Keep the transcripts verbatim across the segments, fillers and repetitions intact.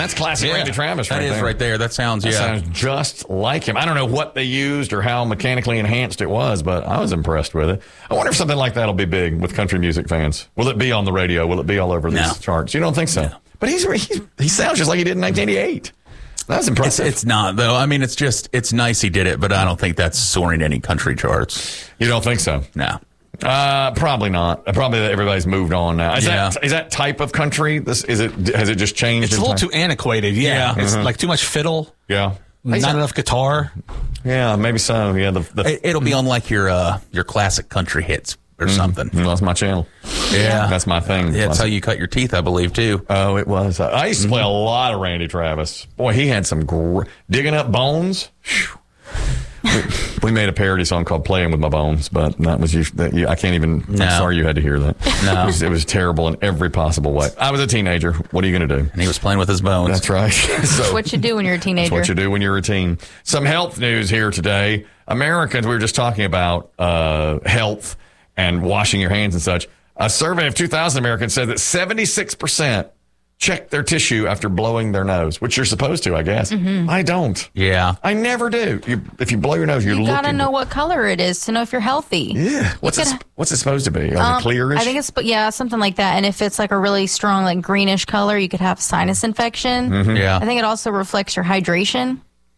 That's classic Yeah, Randy Travis that right is there. right there. That sounds, That yeah. sounds just like him. I don't know what they used or how mechanically enhanced it was, but I was impressed with it. I wonder if something like that will be big with country music fans. Will it be on the radio? Will it be all over these No. charts? You don't think so? No. But he's, he's he sounds just like he did in nineteen eighty-eight. That's It's, impressive. it's not, though. I mean, it's just, it's nice he did it, but I don't think that's soaring any country charts. You don't think so? No. Uh, probably not. Probably everybody's moved on now. Is Yeah. that is that type of country? This is it. Has it just changed? It's a in little time? too antiquated. Yeah, Yeah. it's Mhm. like too much fiddle, Yeah. not enough guitar. Yeah, maybe so. Yeah, the, the It, it'll be on like your uh, your classic country hits or something. well, that's my channel. Yeah. That's my thing. Yeah, that's how you cut your teeth, I believe, too. Oh, it was. I used to play a lot of Randy Travis. Boy, he had some gr- digging up bones. Whew. We, we made a parody song called "Playing with My Bones," but that was you. That you I can't even. No. I'm sorry you had to hear that. No. it was, it was terrible in every possible way. I was a teenager. What are you going to do? And he was playing with his bones. That's right. so, What you do when you're a teenager. That's what you do when you're a teen. Some health news here today. Americans, we were just talking about uh, health and washing your hands and such. A survey of two thousand Americans said that seventy-six percent check their tissue after blowing their nose, which you're supposed to, I guess. I don't. Yeah. I never do. You, if you blow your nose, you're You gotta looking. know what color it is to know if you're healthy. Yeah. What's You it, could- what's it supposed to be? Like Um, a clearish? I think it's yeah, something like that. And if it's like a really strong, like greenish color, you could have sinus infection. Mm-hmm. Yeah. I think it also reflects your hydration.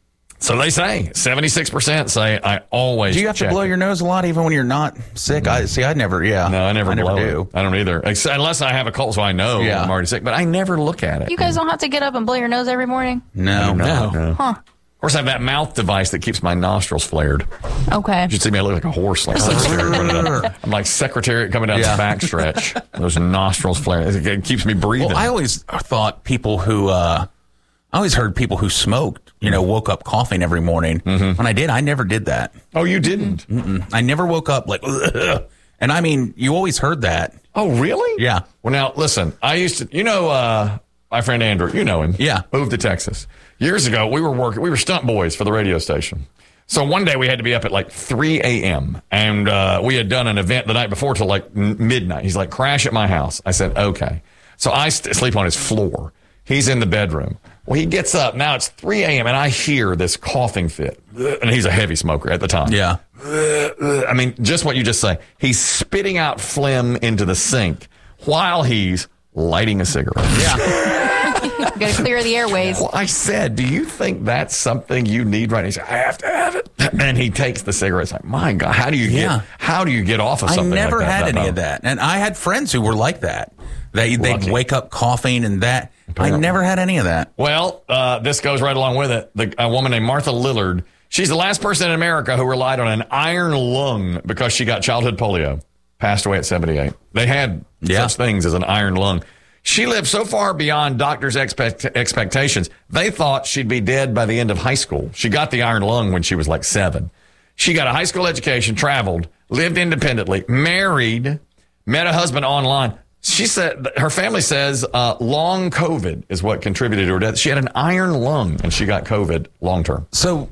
So they say seventy-six percent say I always Do you have to check blow it. your nose a lot even when you're not sick? I see. I never. Yeah. No, I never, I never blow do. it. I don't either. Ex- Unless I have a cold, so I know Yeah. I'm already sick. But I never look at it. You guys don't have to get up and blow your nose every morning. No. No. no. Huh. Of course, I have that mouth device that keeps my nostrils flared. Okay. You should see me. I look like a horse. Like Secretariat. I'm like Secretariat coming down Yeah. the backstretch. Those nostrils flaring. It, it keeps me breathing. Well, I always thought people who, uh, I always heard people who smoked, you know, woke up coughing every morning. Mm-hmm. When I did, I never did that. oh, you didn't? Mm-mm. I never woke up like, ugh. And I mean, you always heard that. Oh, really? Yeah. Well, now, listen. I used to, you know, uh, my friend Andrew, you know him. Yeah. Moved to Texas. Years ago, we were working, we were stunt boys for the radio station. So one day we had to be up at like three a.m. and uh, we had done an event the night before till like n- midnight. He's like, crash at my house. I said, okay. So I st- sleep on his floor. He's in the bedroom. Well, he gets up. Now it's three a.m. and I hear this coughing fit. And he's a heavy smoker at the time. Yeah. I mean, just what you just say. He's spitting out phlegm into the sink while he's lighting a cigarette. Yeah. You gotta clear the airways. Well, I said, do you think that's something you need right now? He said, I have to have it. And he takes the cigarette. It's like, my God, how do you Yeah. get, how do you get off of I something never like that? had that any low? of that. And I had friends who were like that. They, they'd Lucky. wake up coughing and that. Apparently. I never had any of that. Well, uh, this goes right along with it. The, a woman named Martha Lillard, she's the last person in America who relied on an iron lung because she got childhood polio. Passed away at seventy-eight. They had Yeah. such things as an iron lung. She lived so far beyond doctors' expect- expectations, they thought she'd be dead by the end of high school. She got the iron lung when she was like seven. She got a high school education, traveled, lived independently, married, met a husband online. She said her family says uh, long COVID is what contributed to her death. She had an iron lung and she got COVID long term. So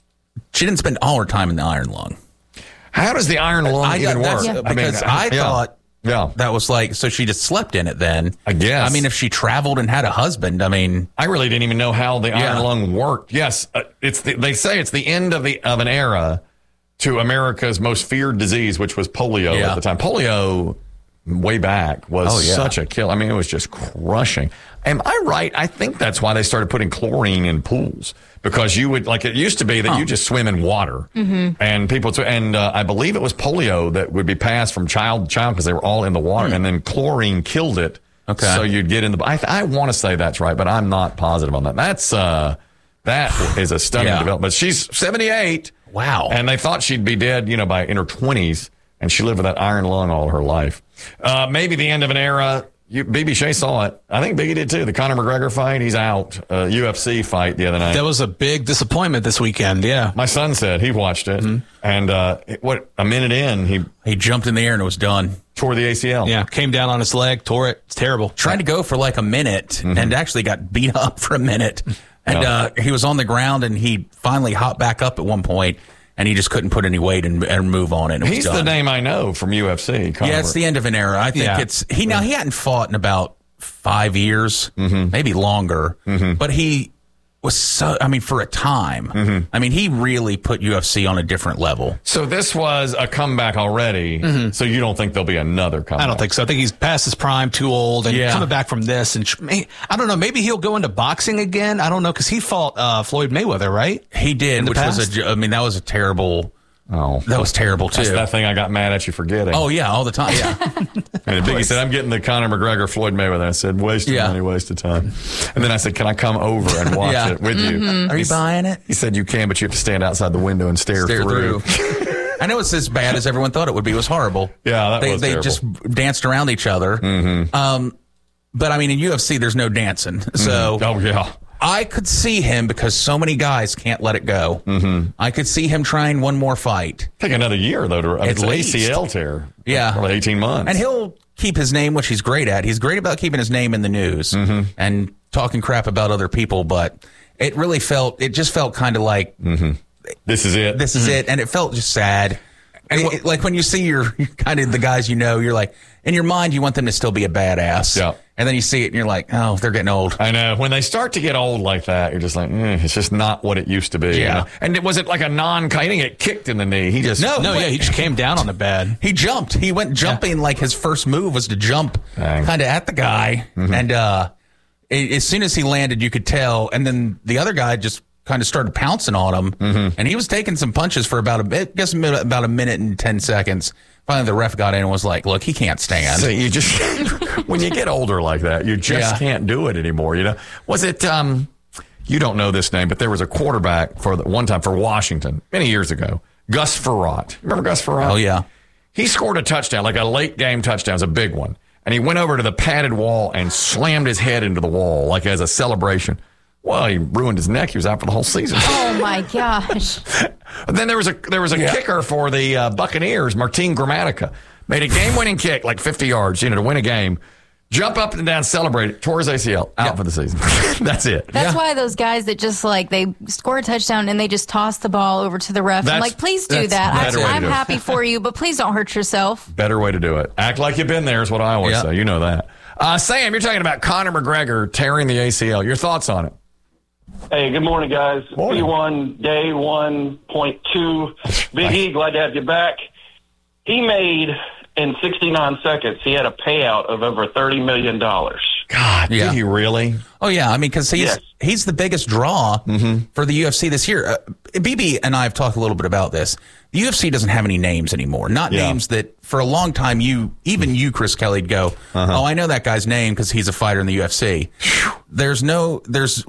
she didn't spend all her time in the iron lung. How does the iron lung I even that's- work? yeah, because I, yeah. thought Yeah. that was like, so she just slept in it then. I guess. I mean, if she traveled and had a husband, I mean, I really didn't even know how the Yeah. iron lung worked. Yes, uh, it's the, they say it's the end of the of an era to America's most feared disease, which was polio Yeah. at the time. Polio, way back, was Oh, yeah. such a kill. I mean, it was just crushing. Am I right? I think that's why they started putting chlorine in pools, because you would, like it used to be that you just swim in water, and people, and uh, I believe it was polio that would be passed from child to child because they were all in the water, and then chlorine killed it. Okay. So you'd get in the. I, I want to say that's right, but I'm not positive on that. That's uh, that is a stunning Yeah. development. But she's seventy-eight. Wow. And they thought she'd be dead, you know, by in her twenties, and she lived with that iron lung all her life. Uh, maybe the end of an era. You, B B Shea saw it. I think Biggie did too. The Conor McGregor fight, he's out. Uh, U F C fight the other night. That was a big disappointment this weekend. Yeah. My son said he watched it, and uh, it- what a minute in, he he jumped in the air and it was done. tore the A C L. Yeah. Came down on his leg, tore it. It's terrible. Tried to go for like a minute and actually got beat up for a minute. And Yeah. uh, he was on the ground and he finally hopped back up at one point and he just couldn't put any weight and, and move on it. And it was He's the done. name I know from U F C. Conor. Yeah, it's the end of an era. I think Yeah. it's he now he hadn't fought in about five years, mm-hmm. maybe longer. Mm-hmm. But he was so, I mean, for a time, mm-hmm. I mean, he really put U F C on a different level. So this was a comeback already. Mm-hmm. So you don't think there'll be another comeback? I don't think so. I think he's past his prime, too old, and yeah. coming back from this. And I don't know, maybe he'll go into boxing again. I don't know, because he fought uh, Floyd Mayweather, right? He did, which past? was a, I mean, that was a terrible. Oh, that was terrible too. That's that thing I got mad at you for getting. Oh yeah, all the time. Yeah. And Biggie said, "I'm getting the Conor McGregor Floyd Mayweather." I said, "Waste of yeah. money, waste of time." And then I said, "Can I come over and watch yeah. it with mm-hmm. you?" Are you buying it? He said, "You can, but you have to stand outside the window and stare, stare through." through. I know it's as bad as everyone thought it would be. It was horrible. Yeah, that they, was They terrible. just danced around each other. Mm-hmm. Um, but I mean, in U F C, there's no dancing. So, mm-hmm. oh yeah. I could see him, because so many guys can't let it go. Mm-hmm. I could see him trying one more fight. Take another year, though, to at least. A C L tear. Yeah. Probably eighteen months. And he'll keep his name, which he's great at. He's great about keeping his name in the news mm-hmm. and talking crap about other people. But it really felt, it just felt kind of like, mm-hmm. this is it. This is mm-hmm. it. And it felt just sad. And it, it, like when you see your kind of the guys you know, you're like, in your mind, you want them to still be a badass. Yeah. And then you see it and you're like, oh, they're getting old. I know. When they start to get old like that, you're just like, mm, it's just not what it used to be. Yeah. You know? And it, was it like a non, he didn't get kicked in the knee. He just. No, no, yeah, he just came down on the bed. He jumped. He went jumping yeah. like his first move was to jump kind of at the guy. Mm-hmm. And uh, it, as soon as he landed, you could tell. And then the other guy just kind of started pouncing on him. Mm-hmm. And he was taking some punches for about a bit, I guess about a minute and ten seconds. Finally, the ref got in and was like, look, he can't stand. So you just, when you get older like that, you just yeah. can't do it anymore. You know, was it, um, you don't know this name, but there was a quarterback for the, one time for Washington many years ago, Gus Frerotte. Remember Gus Frerotte? Oh, yeah. He scored a touchdown, like a late game touchdown. It was a big one. And he went over to the padded wall and slammed his head into the wall, like as a celebration. Well, he ruined his neck. He was out for the whole season. Oh my gosh! Then there was a there was a yeah. kicker for the uh, Buccaneers, Martin Gramatica, made a game-winning kick, like fifty yards, you know, to win a game. Jump up and down, celebrate it. Tore his A C L, out yeah. for the season. That's it. That's yeah. why those guys that just like they score a touchdown and they just toss the ball over to the ref. That's, I'm like, please do that. I, I'm happy for you, but please don't hurt yourself. Better way to do it. Act like you've been there is what I always yeah. say. You know that. Uh, Sam, you're talking about Conor McGregor tearing the A C L. Your thoughts on it? Hey, good morning, guys. Morning. P one, day one point two. Big E, glad to have you back. He made, in sixty-nine seconds, he had a payout of over thirty million dollars. God, yeah. Did he really? Oh, yeah. I mean, because he's, yes. he's the biggest draw mm-hmm. for the U F C this year. Uh, B B and I have talked a little bit about this. The U F C doesn't have any names anymore. Not yeah. names that, for a long time, you, even you, Chris Kelly, would go, uh-huh. oh, I know that guy's name because he's a fighter in the U F C. There's no, there's...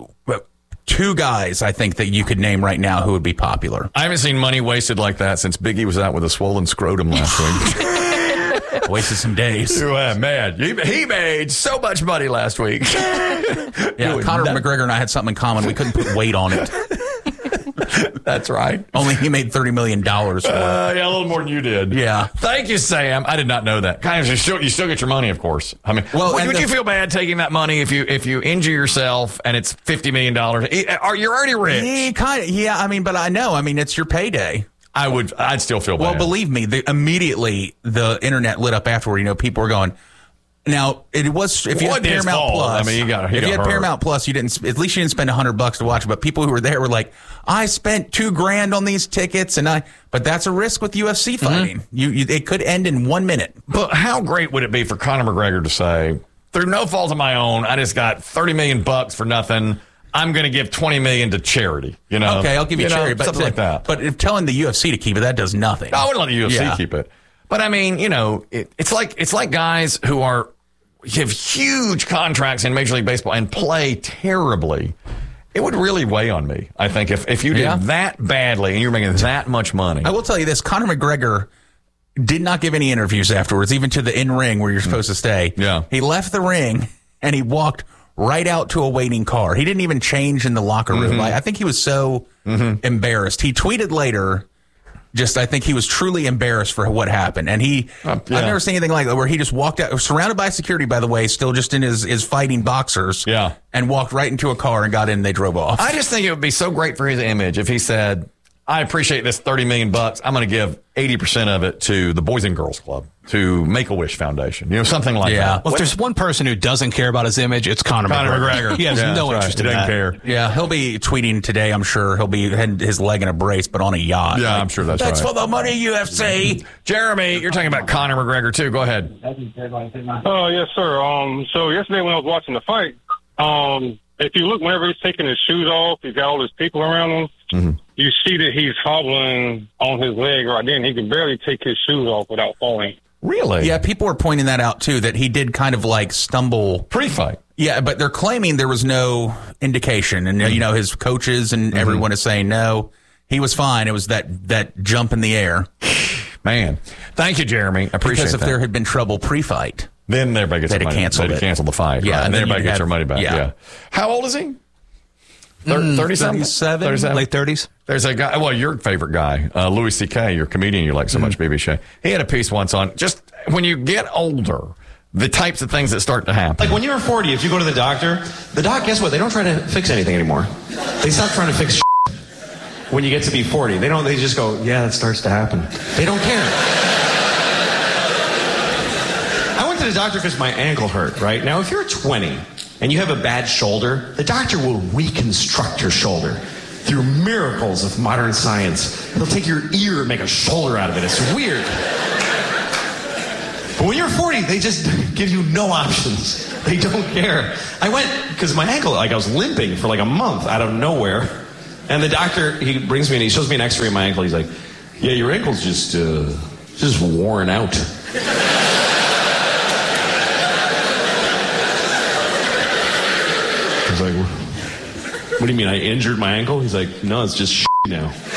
two guys, I think, that you could name right now who would be popular. I haven't seen money wasted like that since Biggie was out with a swollen scrotum last week. Wasted some days. Yeah, man. He, he made so much money last week. Yeah, Conor not- McGregor and I had something in common. We couldn't put weight on it. That's right. Only he made thirty million dollars for it. Uh, yeah, a little more than you did. Yeah. Thank you, Sam. I did not know that. Kind of, you still, you still get your money, of course. I mean, well, would, would the, you feel bad taking that money if you if you injure yourself and it's fifty million dollars? You're already rich. Yeah, kind of, yeah, I mean, but I know. I mean, it's your payday. I would. I'd still feel bad. Well, believe me, the, immediately the internet lit up afterward. You know, people were going. Now it was if you well, had Paramount fall. Plus. I mean, you got if you had hurt. Paramount Plus, you didn't. At least you didn't spend a hundred bucks to watch it. But people who were there were like, "I spent two grand on these tickets," and I. But that's a risk with U F C fighting. Mm-hmm. You, you, it could end in one minute. But how great would it be for Conor McGregor to say, through no fault of my own, I just got thirty million bucks for nothing. I'm going to give twenty million to charity. You know, okay, I'll give you, you charity, know, but something to, like that. But if telling the U F C to keep it, that does nothing. I wouldn't let the U F C yeah. keep it. But I mean, you know, it, it's like it's like guys who are have huge contracts in Major League Baseball and play terribly. It would really weigh on me, I think, if, if you did yeah. that badly and you were making that much money. I will tell you this, Conor McGregor did not give any interviews afterwards, even to the in-ring where you're supposed to stay. Yeah. He left the ring and he walked right out to a waiting car. He didn't even change in the locker room. Mm-hmm. I, I think he was so mm-hmm. embarrassed. He tweeted later, just I think he was truly embarrassed for what happened. And he, uh, yeah. I've never seen anything like that, where he just walked out, surrounded by security, by the way, still just in his, his fighting boxers. Yeah. And walked right into a car and got in and they drove off. I just think it would be so great for his image if he said, I appreciate this thirty million bucks. I'm going to give eighty percent of it to the Boys and Girls Club, to Make-A-Wish Foundation, you know, something like yeah. that. Well, if there's one person who doesn't care about his image, it's Conor, Conor McGregor. McGregor. He has yeah, no right. interest he in doesn't that. care. Yeah, he'll be tweeting today, I'm sure. He'll be had his leg in a brace, but on a yacht. Yeah, like, I'm sure that's, that's right. for the money, U F C. Jeremy, you're talking about Conor McGregor, too. Go ahead. Oh, uh, yes, sir. Um, so yesterday when I was watching the fight, um, if you look whenever he's taking his shoes off, he's got all his people around him. Mm-hmm. You see that he's hobbling on his leg right then. He can barely take his shoes off without falling. Really? Yeah, people were pointing that out, too, that he did kind of like stumble. Pre-fight. Yeah, but they're claiming there was no indication. And, you know, his coaches and mm-hmm. everyone is saying, no, he was fine. It was that, that jump in the air. Man. Thank you, Jeremy. I appreciate that. Because if that. there had been trouble pre-fight, then everybody gets they'd their money. Canceled they'd it. cancel the fight. Yeah, right? And then everybody gets have, their money back. Yeah. yeah. How old is he? thirty, thirty thirty-seven, thirty-seven? Late thirties. There's a guy, well, your favorite guy, uh, Louis C K, your comedian you like so mm-hmm. much, B B Shea. He had a piece once on just when you get older, the types of things that start to happen. Like when you're forty, if you go to the doctor, the doc, guess what? They don't try to fix anything anymore. They stop trying to fix shit when you get to be forty. They don't, they just go, yeah, that starts to happen. They don't care. I went to the doctor because my ankle hurt, right? Now, if you're twenty and you have a bad shoulder, the doctor will reconstruct your shoulder through miracles of modern science. He'll take your ear and make a shoulder out of it. It's weird. But when you're forty, they just give you no options. They don't care. I went, because my ankle, like I was limping for like a month out of nowhere. And the doctor, he brings me and he shows me an x-ray of my ankle. He's like, yeah, your ankle's just, uh, just worn out. I was like, what do you mean, I injured my ankle? He's like, no, it's just shit now.